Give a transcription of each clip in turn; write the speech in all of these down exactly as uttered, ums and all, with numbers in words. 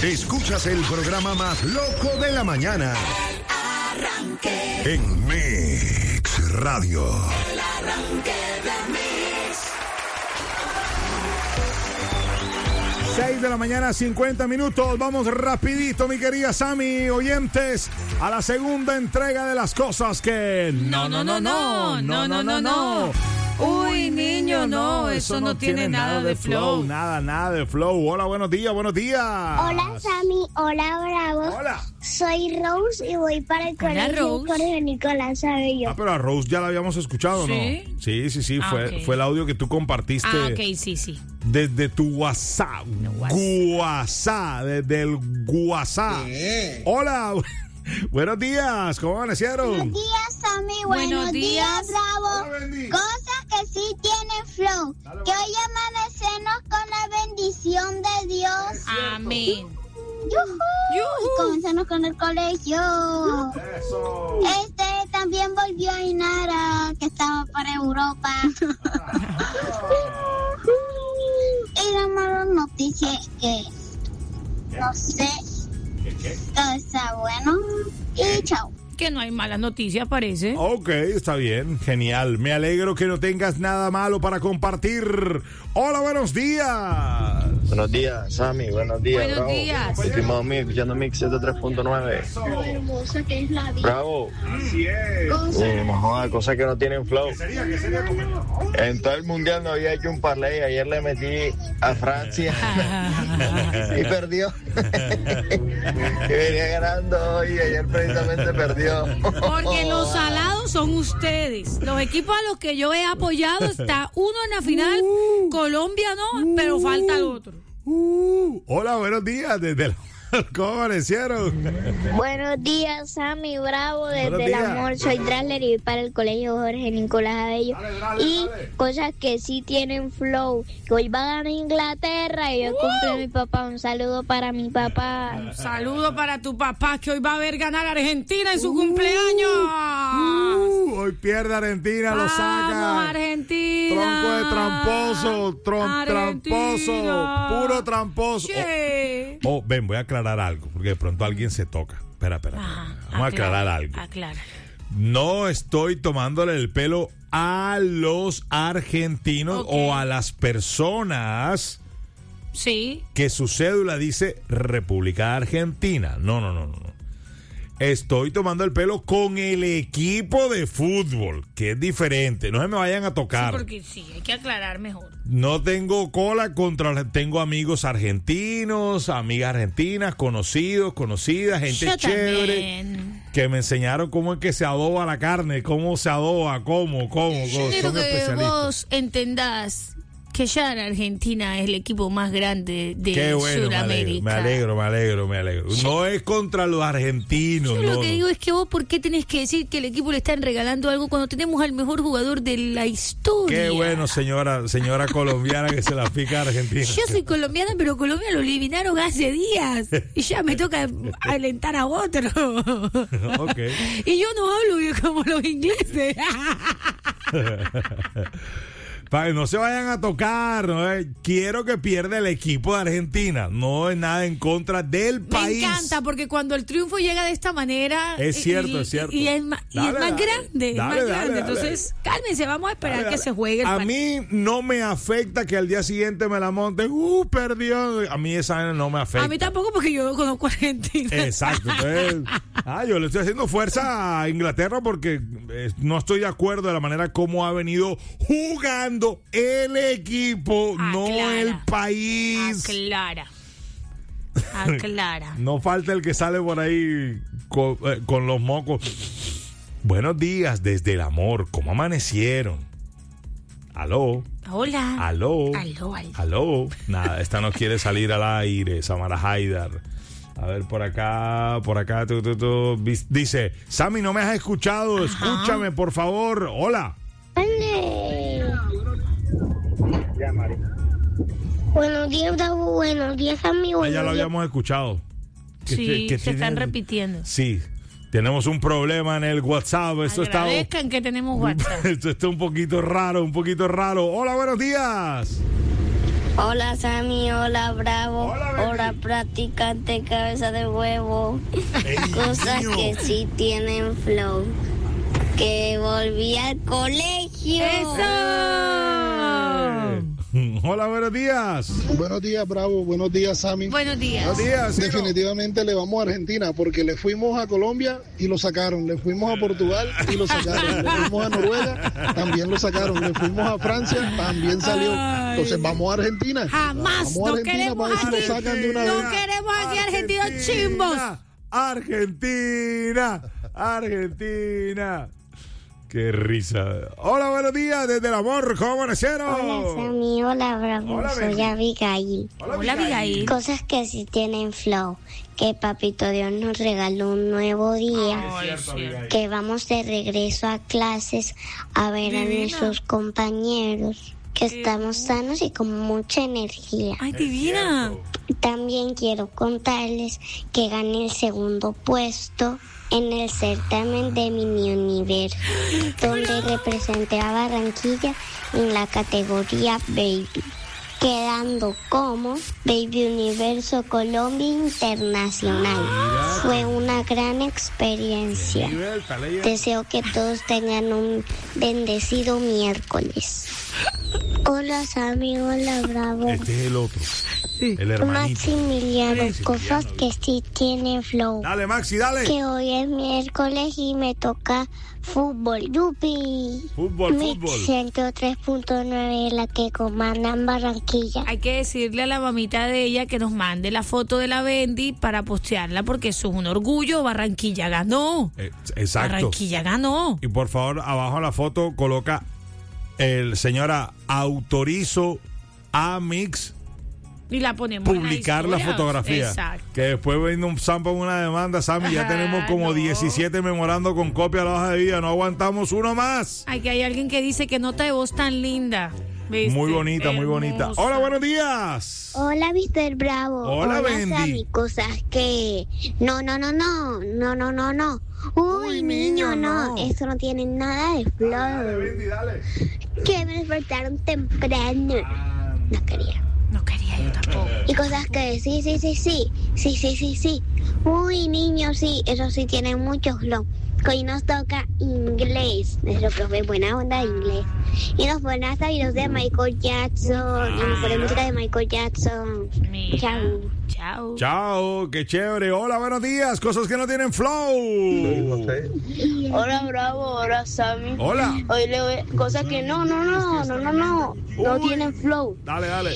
Escuchas el programa más loco de la mañana. El Arranque. En Mix Radio. El Arranque de Mix. seis de la mañana, cincuenta minutos. Vamos rapidito, mi querida Sammy, oyentes, a la segunda entrega de las cosas que... No, no, no, no, no, no, no, no. Uy, niño, no, eso no tiene nada de flow. Nada, nada de flow. Hola, buenos días, buenos días. Hola, Sammy. Hola, Bravo. Hola. Soy Rose y voy para el Hola, colegio Rose. Jorge Nicolás Abello. Ah, pero a Rose ya la habíamos escuchado, ¿no? ¿Sí? Sí, sí, sí, Ah, fue, ok. fue el audio que tú compartiste. Ah, ok, sí, sí. Desde tu WhatsApp. WhatsApp. WhatsApp, desde el WhatsApp. Hola, buenos días, ¿cómo amanecieron? Buenos días, Sammy. Buenos Buenos días, días. Bravo. Hola, Bendy. Cosas que sí tienen flow. Que hoy amanecemos con la bendición de Dios. Amén. ¡Yujú! Y comenzamos con el colegio. Eso. Este también volvió a Inara, que estaba para Europa. Y la mala noticia es que no sé, todo está bueno. Y chao. Que no hay malas noticias, parece. Ok, está bien, genial. Me alegro que no tengas nada malo para compartir. Hola, buenos días. Buenos días, Sammy. Buenos días, Buenos Bravo. días. Estimado mío, escuchando Mix ciento tres punto nueve. Hermosa que es la vida. Bravo. Así es. Sí, no joda, cosas que no tienen flow. ¿Qué sería? ¿Qué sería? En todo el mundial no había hecho un parlay. Ayer le metí a Francia y perdió. Que venía ganando hoy y ayer precisamente perdió. Porque los salados son ustedes. Los equipos a los que yo he apoyado, está uno en la final, Colombia no, pero falta el otro. Uh, hola, buenos días. Desde el... ¿Cómo amanecieron? Buenos días, Sammy Bravo, desde Buenos el días. amor. Soy Drasler y voy para el colegio Jorge Nicolás Abello. Dale, dale, Y dale. cosas que sí tienen flow. Que hoy va a ganar Inglaterra y hoy cumple mi papá. Un saludo para mi papá. Saludo para tu papá, que hoy va a ver ganar a Argentina en su cumpleaños. Uh, hoy pierde Argentina, lo Vamos, saca. Argentina. Tronco de tramposo, tron, tramposo, Argentina. puro tramposo. Che. Oh, oh, ven, voy a aclarar algo, porque de pronto alguien se toca. Espera, espera. Ajá, espera. Vamos a aclarar algo. Aclara. No estoy tomándole el pelo a los argentinos Ok. o a las personas Sí. que su cédula dice República Argentina. No, no, no, no. no. Estoy tomando el pelo con el equipo de fútbol, que es diferente. No se me vayan a Sí, tocar. porque sí, hay que aclarar mejor. No tengo cola contra... Tengo amigos argentinos, amigas argentinas, conocidos, conocidas, gente Yo chévere. también. Que me enseñaron cómo es que se adoba la carne, cómo se adoba, cómo, cómo. cómo. Quiero Son que especialistas. vos entendás que ya la Argentina es el equipo más grande de Qué bueno, me alegro, Sudamérica. me alegro, me alegro, me alegro. No es contra los argentinos, Yo no. lo que no. digo es que vos, ¿por qué tenés que decir que el equipo le están regalando algo cuando tenemos al mejor jugador de la historia? Qué bueno, señora, señora colombiana que se la pica a Argentina. Yo soy colombiana, pero Colombia lo eliminaron hace días. Y ya me toca alentar a otro. Ok. Y yo no hablo como los ingleses. Pa- No se vayan a tocar, ¿no? Eh, Quiero que pierda el equipo de Argentina. No es nada en contra del Me país. encanta, porque cuando el triunfo llega de esta manera... Es y- cierto, y, es cierto. Y es, ma- y Dale, es más dale. grande, es Dale, más dale, grande. dale. Entonces, cálmense, vamos a esperar Dale, que dale. se juegue el A partido. mí no me afecta que al día siguiente me la monten. Uh, perdió. A mí esa vaina no me afecta. A mí tampoco, porque yo no conozco a Argentina. Exacto. Entonces, ah, yo le estoy haciendo fuerza a Inglaterra porque eh, no estoy de acuerdo de la manera como ha venido jugando el equipo, no Aclara. el país. Aclara. Aclara. No falta el que sale por ahí con, eh, con los mocos. Buenos días desde el amor. ¿Cómo amanecieron? Aló. Hola. Aló. Aló, aló. Aló. Nada, esta no quiere salir al aire, Samara Haidar. A ver, por acá, por acá, tú, tú, tú. Vis- Dice, Sammy, no me has escuchado, escúchame, por favor. Hola. Buenos días, Bravo. Buenos días, Sammy. Ah, Buenos ya lo días. habíamos escuchado. Que- Sí, que- que se están tiene- repitiendo. Sí, tenemos un problema en el WhatsApp. Esto está, Agradezcan que tenemos WhatsApp. esto está un poquito raro, un poquito raro. Hola, buenos días. Hola Sammy, hola Bravo, Hola, baby. hola practicante cabeza de huevo. Ey, Cosas niño. que sí tienen flow. Que volví al colegio. ¡Eso! Hola, buenos días. Buenos días, Bravo. Buenos días, Sammy. Buenos días. Buenos días, Ciro. Definitivamente le vamos a Argentina porque le fuimos a Colombia y lo sacaron. Le fuimos a Portugal y lo sacaron. Le fuimos a Noruega, también lo sacaron. Le fuimos a Francia, también salió. Entonces vamos a Argentina. Jamás. Vamos a No Argentina queremos para ver si aquí. lo sacan de una No vez. queremos aquí argentinos chimbos. Argentina, Argentina. Qué risa. Hola, buenos días, desde el amor, ¿cómo amanecieron? Hola Sammy, hola Bravo, Hola, soy baby. Abigail. Hola, Abigail. Cosas que sí tienen flow. Que Papito Dios nos regaló un nuevo día. Ay, cierto. Que vamos de regreso a clases a ver a Divina. nuestros compañeros. Que estamos sanos y con mucha energía. Ay, divina. También quiero contarles que gané el segundo puesto en el certamen de Mini Universo, donde representé a Barranquilla en la categoría Baby, quedando como Baby Universo Colombia Internacional. Fue una gran experiencia. Deseo que todos tengan un bendecido miércoles. Hola Sammy, hola Bravo. Este es el otro, el hermanito. Maximiliano, cosas que sí tienen flow. Dale, Maxi, dale. Que hoy es miércoles y me toca fútbol. ¡Yupi! Fútbol, Mi fútbol. ciento tres punto nueve es la que comandan Barranquilla. Hay que decirle a la mamita de ella que nos mande la foto de la Bendy para postearla porque eso es un orgullo. Barranquilla ganó. Eh, exacto. Barranquilla ganó. Y por favor, abajo en la foto coloca el señora autorizo a Mix Y la ponemos en publicar la historia. fotografía. Exacto. Que después viene un Sampa una demanda, Sammy. Ya Ajá, tenemos como no. diecisiete memorando con copia a la hoja de vida. No aguantamos uno más. Ay, que hay alguien que dice que nota de voz tan linda. ¿Viste? Muy bonita, muy bonita. Hermosa. Hola, buenos días. Hola, mister Bravo. Hola, Bendy. Sammy, cosas que... No, no, no, no, no, no, no, no. Uy, Uy, niño, niño, no. no. Eso no tiene nada de flow. Bendy, dale. Que me despertaron temprano. No quería. No quería yo tampoco. Y cosas que sí, sí, sí, sí, sí, sí, sí, sí. Uy, niños, sí, eso sí tiene mucho flow. Que hoy nos toca inglés. Nuestro profe buena onda de inglés. Y nos ponen hasta videos de Michael Jackson. Y nos ponen música de Michael Jackson. Mira. Chao. Chao. Chao, qué chévere. Hola, buenos días. Cosas que no tienen flow. Hola, Bravo, hola, Sammy. Hola. Hoy le voy... Cosas que no, no, no, no, no, no. No Uy. tienen flow. Dale, dale.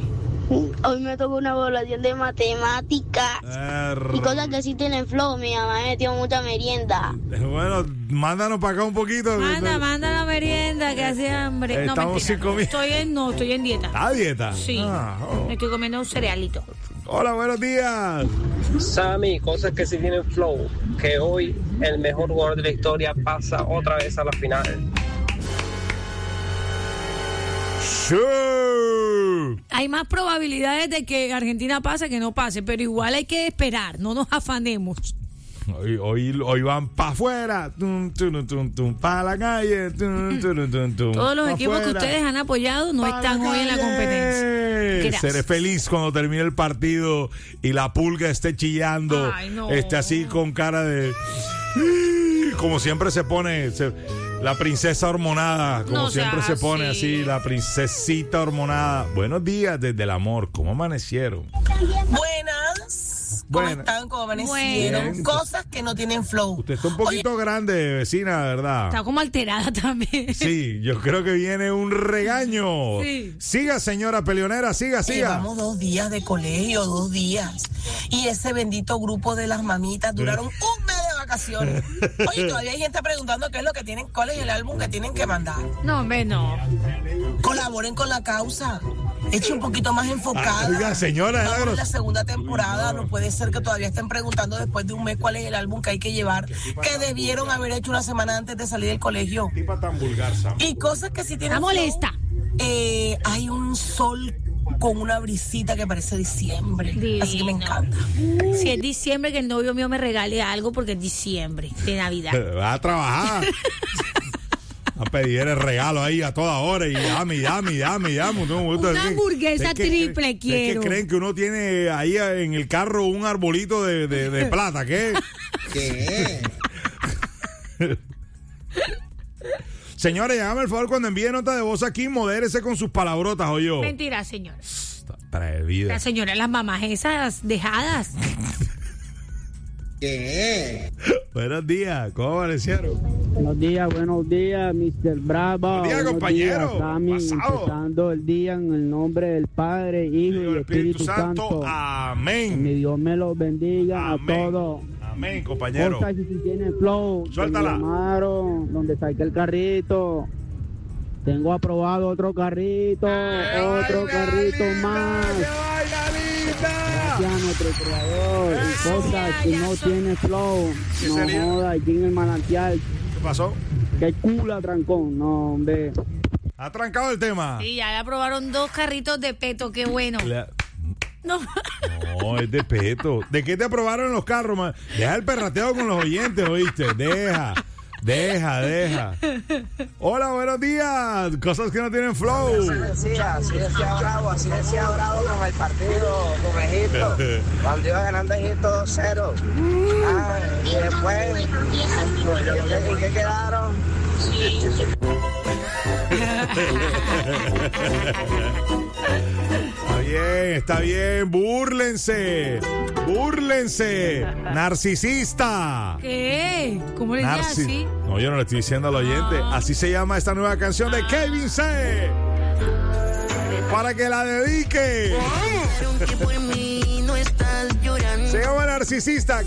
Hoy me tocó una evaluación de matemáticas. Er, Y cosas que sí tienen flow, mi mamá me metió mucha merienda. Bueno, mándanos para acá un poquito. Manda, manda la merienda que hace hambre. No, Estamos mentira, sin no. comida. Estoy en, no, estoy en dieta. ¿A dieta? Sí. Ah, oh. Me estoy comiendo un cerealito. Hola, buenos días. Sammy, cosas que sí tienen flow, que hoy el mejor jugador de la historia pasa otra vez a la final. Sí. Hay más probabilidades de que Argentina pase que no pase, pero igual hay que esperar, no nos afanemos. Hoy, hoy, hoy van para afuera, para la calle. Tum, tum, tum, tum, Todos los pa' equipos que afuera, ustedes han apoyado no pa' están hoy en la calle. competencia. Gracias. Seré feliz cuando termine el partido y la pulga esté chillando, Ay, no. esté así con cara de... Como siempre se pone... se- la princesa hormonada, como No siempre seas se pone así. así, la princesita hormonada. Buenos días desde el amor, ¿cómo amanecieron? Buenas. ¿Cómo Buenas. están? ¿Cómo amanecieron? Bien. Cosas que no tienen flow. Usted está un poquito grande, vecina, ¿verdad? Está como alterada también. Sí, yo creo que viene un regaño. Sí. Siga, señora peleonera, siga, siga. Llevamos dos días de colegio, dos días. Y ese bendito grupo de las mamitas duraron un mes de vacaciones. Oye, todavía hay gente preguntando qué es lo que tienen, cuál es el álbum que tienen que mandar. No, hombre, no. Colaboren con la causa. Eche un poquito más enfocada. Ah, oiga, señora, Vamos Milagros. en la segunda temporada. No puede ser que todavía estén preguntando después de un mes cuál es el álbum que hay que llevar, que debieron haber hecho una semana antes de salir del colegio. Tipa tan vulgar, Sam. Y cosas que sí tienen Está molesta. flow. Eh, hay un sol con una brisita que parece diciembre. Así que me Divino. encanta. Si es diciembre, que el novio mío me regale algo porque es diciembre, de Navidad. Va a trabajar. A pedir el regalo ahí a toda hora y llame, llame, llame, llame. Una hamburguesa triple es quiero. Es que creen que uno tiene ahí en el carro un arbolito de, de, de plata, ¿qué? ¿Qué? Señores, hágame el favor cuando envíe nota de voz aquí, modérese con sus palabrotas, o yo. Mentira, señora. Atrevida. La señora, las mamás esas dejadas. ¿Qué? Buenos días, ¿cómo amanecieron? Buenos días, buenos días, mister Bravo. Buenos días, compañero. Días, Sammy, empezando el día en el nombre del Padre, Hijo y el Espíritu, Espíritu Santo. Santo. Amén. Mi Dios me los bendiga Amén. a todos. Amén, compañero. Cosa, si tiene flow, Suéltala. me llamaron, donde saqué el carrito. Tengo aprobado otro carrito, ¡Ay, otro ay, carrito Galita, más. ¡Ay, Galita! Gracias a nuestro creador. Y cosas, si no tiene flow, ¿Qué no sería? joda, aquí en el manantial. ¿Qué pasó? Que cula, trancón. No, hombre. ¿Ha trancado el tema? Sí, ya le aprobaron dos carritos de peto, qué bueno. La- No. No, es de peto. ¿De qué te aprobaron los carros, man? Deja el perrateo con los oyentes, ¿oíste? Deja, deja, deja. Hola, buenos días. Cosas que no tienen flow. Así decía, así decía Bravo, así decía Bravo con el partido, con Egipto. Cuando iba ganando Egipto dos cero. Ah, y después, ¿en qué quedaron? Está bien, está bien. Búrlense. Búrlense. Narcisista. ¿Qué? ¿Cómo le dice Narci- así? No, yo no le estoy diciendo al oyente. Así se llama esta nueva canción de Kevin C. Para que la dedique. Se llama Narcisista.